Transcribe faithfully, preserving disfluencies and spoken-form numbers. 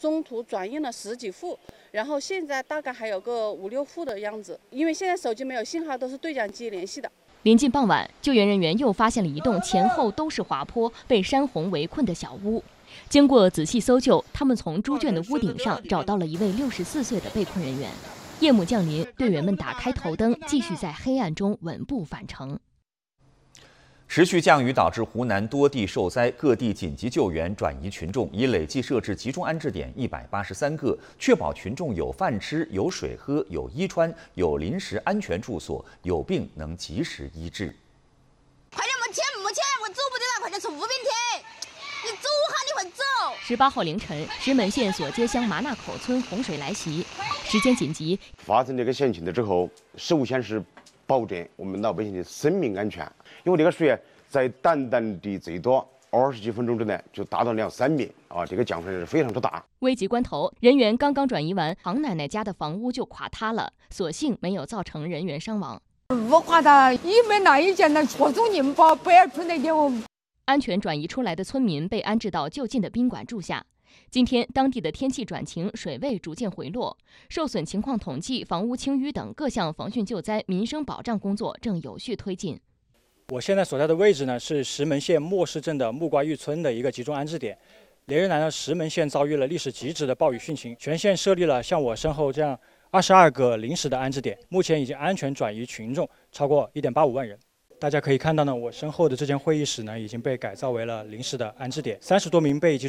中途转运了十几户，然后现在大概还有个五六户的样子。因为现在手机没有信号，都是对讲机联系的。 临近傍晚，救援人员又发现了一栋前后都是滑坡、被山洪围困的小屋。经过仔细搜救，他们从猪圈的屋顶上找到了一位六十四岁的被困人员。夜幕降临，队员们打开头灯，继续在黑暗中稳步返程。 持续降雨导致湖南多地受灾，各地紧急救援转移群众，已累计设置集中安置点一百八十三个，确保群众有饭吃、有水喝、有衣穿、有临时安全住所，有病能及时医治。 快点，没钱没钱，我走不得了，快点出五饼贴，你走哈，你快走！ 十八号凌晨，石门县所街乡麻那口村洪水来袭，时间紧急。 发生这个险情的之后，首先是保证我们老百姓的生命安全。因为这个水在短短的最多二十几分钟之内就达到两三米啊，这个降水是非常之大。 危急关头，人员刚刚转移完，唐奶奶家的房屋就垮塌了，所幸没有造成人员伤亡。 屋垮塌，一没那一件的火种引爆，贝尔村那点我。 安全转移出来的村民被安置到就近的宾馆住下。今天，当地的天气转晴，水位逐渐回落，受损情况统计、房屋清淤等各项防汛救灾、民生保障工作正有序推进。 我现在所在的位置呢，是石门县莫市镇的木瓜峪村的一个集中安置点。连日来呢，石门县遭遇了历史极值的暴雨汛情，全县设立了像我身后这样二十二个临时的安置点，目前已经安全转移群众超过一点八五万人。大家可以看到呢，我身后的这间会议室呢，已经被改造为了临时的安置点，三十多名被